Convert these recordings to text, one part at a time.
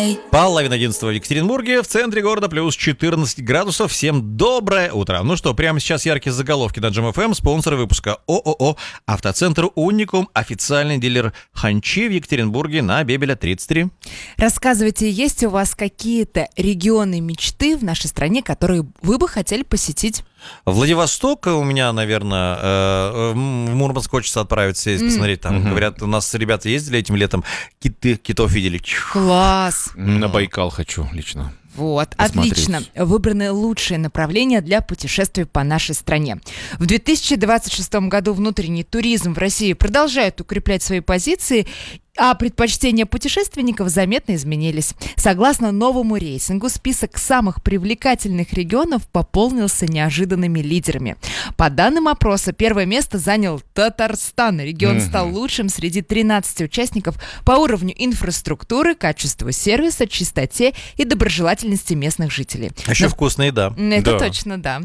Половина 11 в Екатеринбурге, в центре города плюс 14 градусов. Всем доброе утро. Ну что, прямо сейчас яркие заголовки на Джем ФМ. Спонсоры выпуска ООО «Автоцентр Уникум», официальный дилер Ханчи в Екатеринбурге на Бебеля 33. Рассказывайте, есть у вас какие-то регионы мечты в нашей стране, которые вы бы хотели посетить? Владивосток у меня, наверное, в Мурманск хочется отправиться и посмотреть. Там, говорят, у нас ребята ездили этим летом, китов видели. Класс! На Байкал хочу лично. Вот, посмотреть. отлично. Выбраны лучшие направления для путешествий по нашей стране. В 2026 году внутренний туризм в России продолжает укреплять свои позиции, а предпочтения путешественников заметно изменились. Согласно новому рейтингу, список самых привлекательных регионов пополнился неожиданными лидерами. По данным опроса, первое место занял Татарстан. Регион стал лучшим среди 13 участников по уровню инфраструктуры, качеству сервиса, чистоте и доброжелательности местных жителей. А еще вкусная еда. Это точно, да.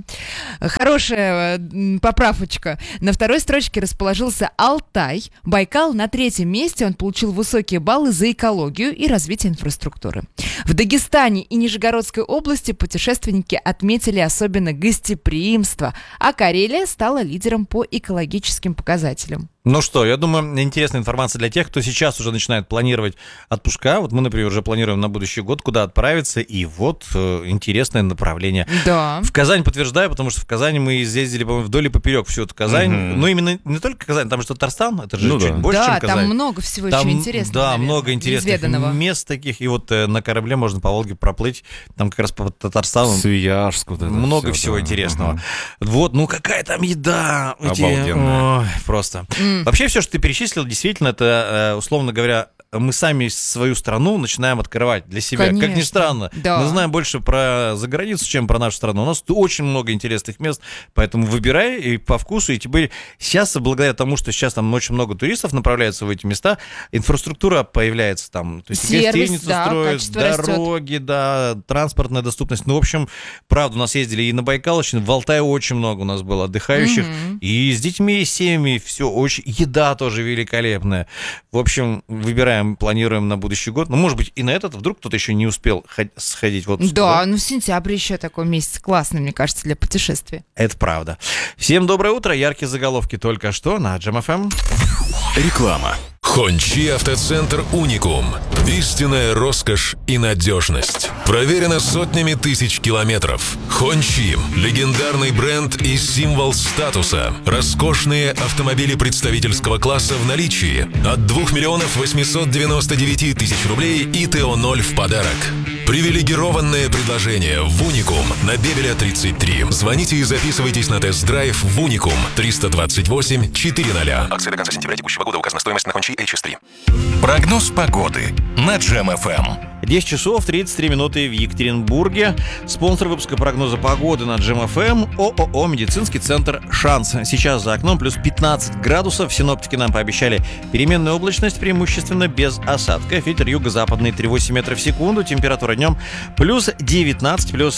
Хорошая поправочка. На второй строчке расположился Алтай. Байкал на третьем месте. Он получил высокие баллы за экологию и развитие инфраструктуры. В Дагестане и Нижегородской области путешественники отметили особенно гостеприимство, а Карелия стала лидером по экологическим показателям. Ну что, я думаю, интересная информация для тех, кто сейчас уже начинает планировать отпуска. Вот мы, например, уже планируем на будущий год, куда отправиться, и вот интересное направление. Да. В Казань подтверждаю, потому что в Казани мы ездили, по-моему, вдоль и поперек всю эту Казань. Ну, именно не только Казань, там же Татарстан, это же чуть больше, чем Казань. Да, там много всего еще интересного. Да, много интересных мест таких, и вот на корабле можно по Волге проплыть, там как раз по Татарстану. Свияжск, вот это много всего интересного. Вот, ну какая там еда. Обалденная. Ой, просто. Вообще все, что ты перечислил, действительно, это, условно говоря, мы сами свою страну начинаем открывать для себя. Конечно. Как ни странно. Да. Мы знаем больше про заграницу, чем про нашу страну. У нас тут очень много интересных мест, поэтому выбирай и по вкусу. И теперь сейчас, благодаря тому, что сейчас там очень много туристов направляются в эти места, инфраструктура появляется там. То есть гостиницы строят, дороги, да, транспортная доступность. Ну, в общем, правда, у нас ездили и на Байкал, в Алтае очень много у нас было отдыхающих. И с детьми, и с семьями, все очень. Еда тоже великолепная. В общем, выбираем, планируем на будущий год. Ну, может быть, и на этот вдруг кто-то еще не успел сходить в отпуск. Да, ну в сентябре еще такой месяц классный, мне кажется, для путешествия. Это правда. Всем доброе утро. Яркие заголовки только что на Джем ФМ. Реклама. Хончи Автоцентр Уникум. Истинная роскошь и надежность. Проверено сотнями тысяч километров. Хончи – легендарный бренд и символ статуса. Роскошные автомобили представительского класса в наличии. От 2 миллионов 899 тысяч рублей и ТО-0 в подарок. Привилегированное предложение в Уникум на Бебеля 33. Звоните и записывайтесь на тест-драйв в Уникум 328 400. Акция до конца сентября текущего года. Указана стоимость на Хончи HS3. Прогноз погоды на Джем ФМ. 10 часов 33 минуты в Екатеринбурге. Спонсор выпуска прогноза погоды на Джем ФМ ООО «Медицинский центр Шанс». Сейчас за окном плюс 15 градусов. Синоптики нам пообещали переменную облачность, преимущественно без осадков. Ветер юго-западный 3,8 метров в секунду. Температура днем плюс 19, плюс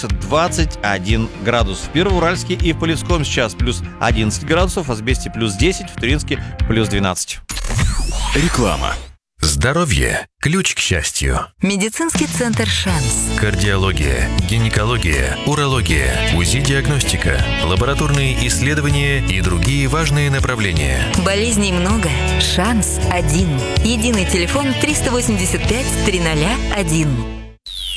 21 градус. В Первоуральске и в Полевском сейчас плюс 11 градусов, в Азбесте плюс 10, в Туринске плюс 12. Реклама. Здоровье – ключ к счастью. Медицинский центр «Шанс». Кардиология, гинекология, урология, УЗИ-диагностика, лабораторные исследования и другие важные направления. Болезней много. «Шанс» один. Единый телефон 385 301.